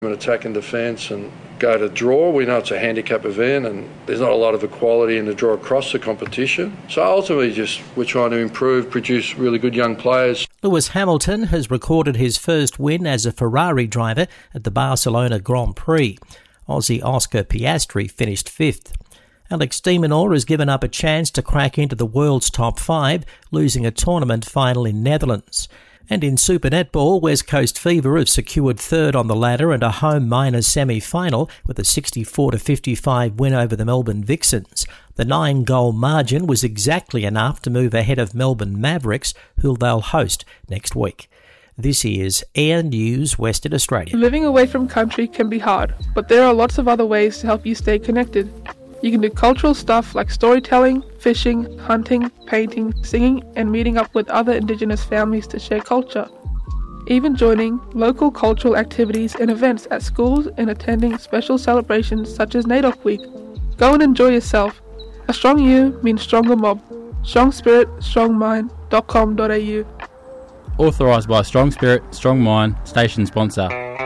An attack and defence and go to draw. We know it's a handicap event and there's not a lot of equality in the draw across the competition. So ultimately we're trying to improve, produce really good young players. Lewis Hamilton has recorded his first win as a Ferrari driver at the Barcelona Grand Prix. Aussie Oscar Piastri finished fifth. Alex de Minaur has given up a chance to crack into the world's top 5, losing a tournament final in Netherlands. And in Super Netball, West Coast Fever have secured third on the ladder and a home minors semi-final with a 64-55 win over the Melbourne Vixens. The 9-goal margin was exactly enough to move ahead of Melbourne Mavericks, who they'll host next week. This is Air News Western Australia. Living away from country can be hard, but there are lots of other ways to help you stay connected. You can do cultural stuff like storytelling, fishing, hunting, painting, singing, and meeting up with other Indigenous families to share culture. Even joining local cultural activities and events at schools and attending special celebrations such as NAIDOC Week. Go and enjoy yourself. A strong you means stronger mob. Strong Spirit, strongmind.com.au. Authorised by Strong Spirit, Strong Mind, station sponsor.